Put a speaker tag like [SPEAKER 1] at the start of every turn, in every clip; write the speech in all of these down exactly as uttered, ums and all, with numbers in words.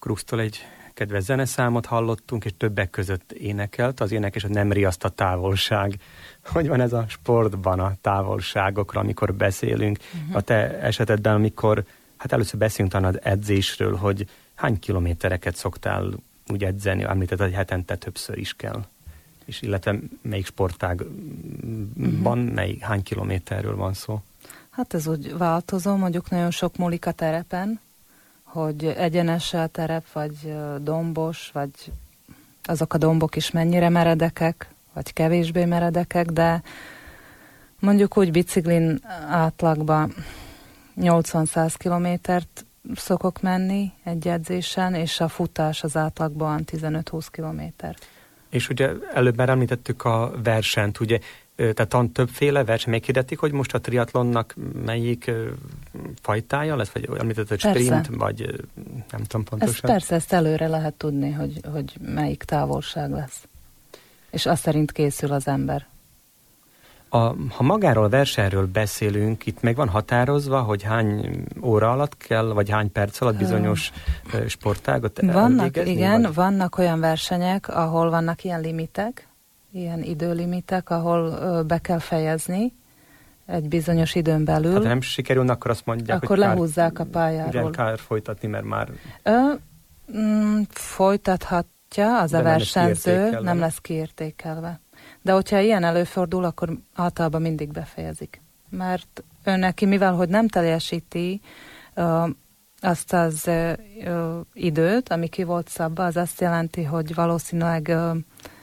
[SPEAKER 1] Krusztól egy kedves zeneszámot hallottunk, és többek között énekelt. Az énekes, hogy nem riaszt a távolság. Hogy van ez a sportban a távolságokra, amikor beszélünk? Uh-huh. A te esetedben, amikor, hát először beszélünk talán az edzésről, hogy hány kilométereket szoktál úgy edzeni, említett, hogy hetente többször is kell. És illetve melyik sportágban, uh-huh. melyik, hány kilométerről van szó?
[SPEAKER 2] Hát ez úgy változó, mondjuk nagyon sok múlik a terepen, hogy egyenes a terep, vagy dombos, vagy azok a dombok is mennyire meredekek, vagy kevésbé meredekek, de mondjuk úgy biciklin átlagban nyolcvan-száz kilométert szokok menni egy edzésen, és a futás az átlagban tizenöt-húsz kilométer.
[SPEAKER 1] És ugye előbb már említettük a versenyt, ugye, tehát van többféle verseny, megkérdetik, hogy most a triatlonnak melyik fajtája lesz, vagy említetted sprint, vagy nem tudom pontosan.
[SPEAKER 2] Ezt persze, ezt előre lehet tudni, hogy, hogy melyik távolság lesz. És azt szerint készül az ember.
[SPEAKER 1] A, ha magáról a versenyről beszélünk, itt meg van határozva, hogy hány óra alatt kell, vagy hány perc alatt bizonyos uh, sportágot
[SPEAKER 2] vannak,
[SPEAKER 1] elvégezni?
[SPEAKER 2] igen,
[SPEAKER 1] vagy?
[SPEAKER 2] Vannak olyan versenyek, ahol vannak ilyen limitek, ilyen időlimitek, ahol uh, be kell fejezni egy bizonyos időn belül.
[SPEAKER 1] Hát nem sikerülne, akkor azt mondják,
[SPEAKER 2] akkor
[SPEAKER 1] hogy
[SPEAKER 2] lehúzzák
[SPEAKER 1] kár,
[SPEAKER 2] a pályáról.
[SPEAKER 1] Igen, kár folytatni, mert már...
[SPEAKER 2] Ö, mm, folytathatja az a versenyző, nem lesz kiértékelve. De hogyha ilyen előfordul, akkor általában mindig befejezik. Mert ő neki, mivel hogy nem teljesíti uh, azt az uh, időt, ami ki volt szabva, az azt jelenti, hogy valószínűleg uh,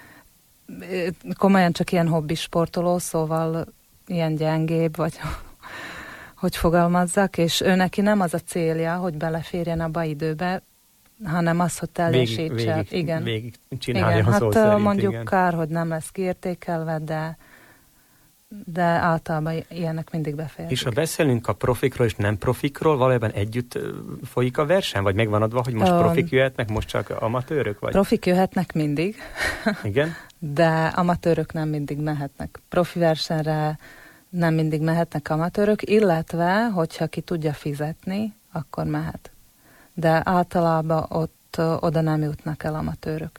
[SPEAKER 2] komolyan csak ilyen hobbisportoló, szóval ilyen gyengébb, vagy hogy fogalmazzak, és ő neki nem az a célja, hogy beleférjen abba időbe, hanem az, hogy teljesítse.
[SPEAKER 1] Végig, végig,
[SPEAKER 2] igen.
[SPEAKER 1] végig csinálja igen.
[SPEAKER 2] Hát
[SPEAKER 1] szó szerint,
[SPEAKER 2] mondjuk
[SPEAKER 1] igen.
[SPEAKER 2] Kár, hogy nem lesz kiértékelve, de, de általában ilyenek mindig befejezik.
[SPEAKER 1] És ha beszélünk a profikról és nem profikról, valójában együtt folyik a verseny? Vagy megvan adva, hogy most profik jöhetnek, most csak amatőrök? Vagy?
[SPEAKER 2] Profik jöhetnek mindig.
[SPEAKER 1] Igen?
[SPEAKER 2] De amatőrök nem mindig mehetnek. Profi versenyre nem mindig mehetnek amatőrök, illetve, hogyha ki tudja fizetni, akkor mehet. De általában ott uh, oda nem jutnak el amatőrök.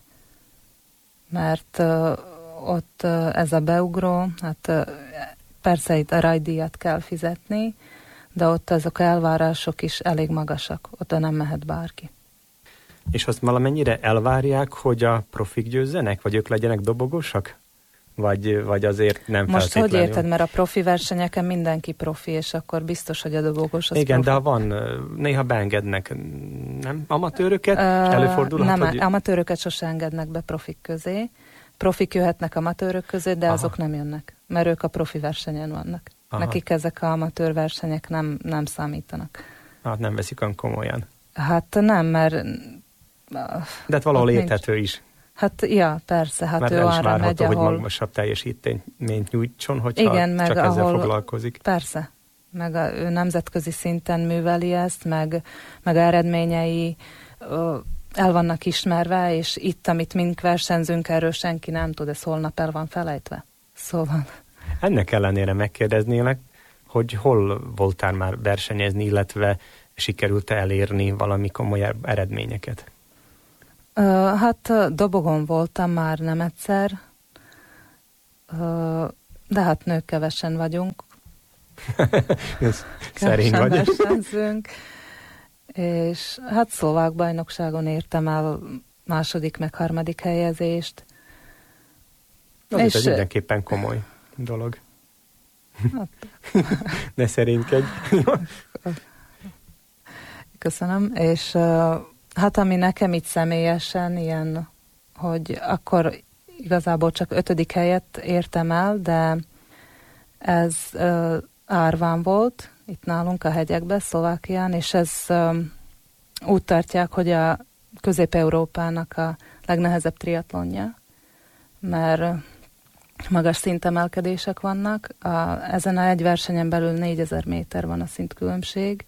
[SPEAKER 2] Mert uh, ott uh, ez a beugró, hát uh, persze itt a rajdíjat kell fizetni, de ott azok a elvárások is elég magasak. Oda nem mehet bárki.
[SPEAKER 1] És azt valamennyire elvárják, hogy a profik győzzenek, vagy ők legyenek dobogosak? Vagy, vagy azért nem
[SPEAKER 2] most
[SPEAKER 1] feltétlenül?
[SPEAKER 2] Hogy érted, mert a profi versenyeken mindenki profi, és akkor biztos, hogy a dobogos az
[SPEAKER 1] igen,
[SPEAKER 2] profi.
[SPEAKER 1] de ha van, néha beengednek, nem amatőröket? Uh, előfordulhat,
[SPEAKER 2] nem,
[SPEAKER 1] hogy...
[SPEAKER 2] amatőröket sose engednek be profik közé. Profik jöhetnek amatőrök közé, de Aha. azok nem jönnek, mert ők a profi versenyen vannak. Aha. Nekik ezek a amatőr versenyek nem, nem számítanak.
[SPEAKER 1] Hát nem veszik olyan komolyan.
[SPEAKER 2] Hát nem, mert...
[SPEAKER 1] De hát valahol érthető is.
[SPEAKER 2] Hát, ja, persze, hát
[SPEAKER 1] mert
[SPEAKER 2] ő arra megy,
[SPEAKER 1] ahol... hogy
[SPEAKER 2] ahol...
[SPEAKER 1] magasabb teljesítményt nyújtson, hogyha
[SPEAKER 2] igen, meg
[SPEAKER 1] csak
[SPEAKER 2] ahol...
[SPEAKER 1] ezzel foglalkozik.
[SPEAKER 2] Persze, meg a, ő nemzetközi szinten műveli ezt, meg, meg a eredményei ö, el vannak ismerve, és itt, amit mink versenyzünk, erről senki nem tud, ez holnap el van felejtve. Szóval...
[SPEAKER 1] Ennek ellenére megkérdeznélek, hogy hol voltál már versenyezni, illetve sikerült-e elérni valami komoly eredményeket?
[SPEAKER 2] Uh, hát dobogon voltam már nem egyszer, uh, de hát nők kevesen vagyunk.
[SPEAKER 1] Szerény vagy.
[SPEAKER 2] Versenyzünk. És hát szlovák bajnokságon értem el második meg harmadik helyezést.
[SPEAKER 1] Az és mindenképpen komoly dolog.
[SPEAKER 2] Hát.
[SPEAKER 1] Ne szerénykedj.
[SPEAKER 2] Köszönöm, és uh, hát ami nekem itt személyesen ilyen, hogy akkor igazából csak ötödik helyet értem el, de ez uh, árván volt, itt nálunk a hegyekben, Szlovákián, és ez uh, úgy tartják, hogy a Közép-Európának a legnehezebb triatlonja, mert magas szintemelkedések vannak. A, ezen a egy versenyen belül négyezer méter van a szintkülönbség,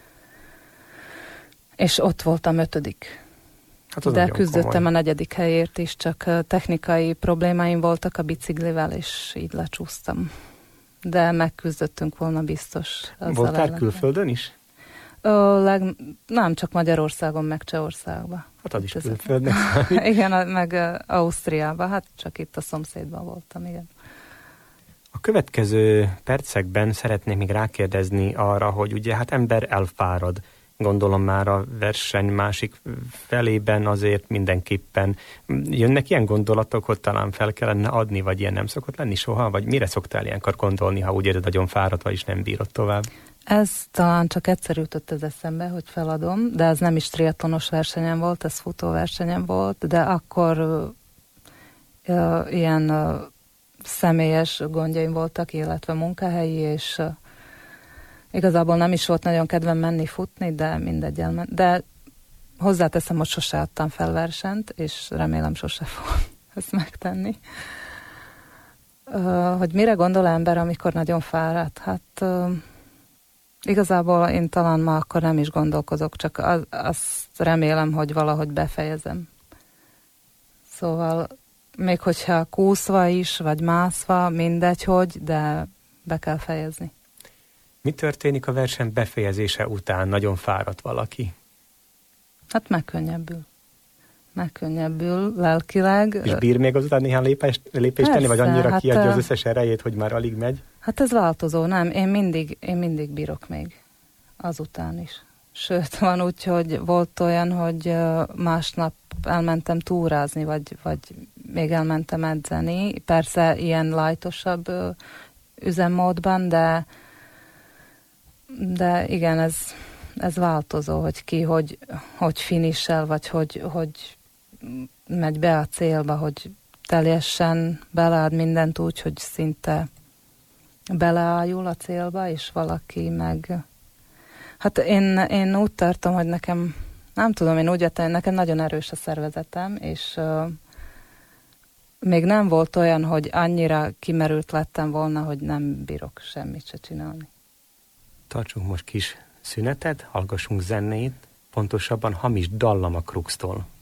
[SPEAKER 2] és ott voltam ötödik. Hát de küzdöttem komoly. A negyedik helyért is, csak technikai problémáim voltak a biciklivel, és így lecsúsztam. De megküzdöttünk volna biztos.
[SPEAKER 1] Voltál külföldön is?
[SPEAKER 2] Ö, leg, nem csak Magyarországon, meg Csehországban.
[SPEAKER 1] Hát az is
[SPEAKER 2] Ez
[SPEAKER 1] külföldnek.
[SPEAKER 2] igen, meg Ausztriában, hát csak itt a szomszédban voltam, igen.
[SPEAKER 1] A következő percekben szeretnék még rákérdezni arra, hogy ugye hát ember elfárad. Gondolom már a verseny másik felében azért mindenképpen jönnek ilyen gondolatok, hogy talán fel kellene adni, vagy ilyen nem szokott lenni soha? Vagy mire szoktál ilyenkor gondolni, ha úgy érzed, nagyon fáradt vagy, és nem bírod tovább?
[SPEAKER 2] Ez talán csak egyszer jutott az eszembe, hogy feladom, de ez nem is triatlonos versenyem volt, ez futóversenyem volt, de akkor uh, ilyen uh, személyes gondjaim voltak, illetve munkahelyi, és uh, igazából nem is volt nagyon kedvem menni futni, de mindegy elment. De hozzáteszem, hogy sose adtam fel versenyt, és remélem sose fogom ezt megtenni. Uh, hogy mire gondol ember, amikor nagyon fáradt? Hát uh, igazából én talán ma akkor nem is gondolkozok, csak az, azt remélem, hogy valahogy befejezem. Szóval még hogyha kúszva is, vagy mászva, mindegy, hogy, de be kell fejezni.
[SPEAKER 1] Mi történik a verseny befejezése után? Nagyon fáradt valaki?
[SPEAKER 2] Hát megkönnyebbül. Megkönnyebbül lelkileg.
[SPEAKER 1] És bír még azután néhány lépést, lépést tenni, vagy annyira
[SPEAKER 2] hát,
[SPEAKER 1] kiadja az összes erejét, hogy már alig megy?
[SPEAKER 2] Hát ez változó, nem? Én mindig, én mindig bírok még. Azután is. Sőt, van úgy, hogy volt olyan, hogy másnap elmentem túrázni, vagy, vagy még elmentem edzeni. Persze ilyen lightosabb üzemmódban, de de igen, ez, ez változó, hogy ki, hogy, hogy finissel, vagy hogy, hogy megy be a célba, hogy teljesen belead mindent úgy, hogy szinte beleájul a célba, és valaki meg... Hát én, én úgy tartom, hogy nekem, nem tudom, én úgy értem, hogy nekem nagyon erős a szervezetem, és uh, még nem volt olyan, hogy annyira kimerült lettem volna, hogy nem bírok semmit se csinálni.
[SPEAKER 1] Tartsunk most kis szünetet, hallgassunk zenét, pontosabban Hamis dallam a Krux-tól.